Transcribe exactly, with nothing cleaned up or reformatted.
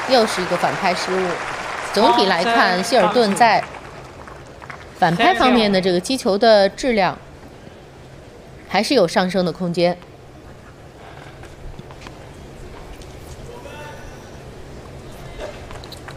又是一个反拍失误。总体来看，希尔顿在反拍方面的这个击球的质量还是有上升的空间。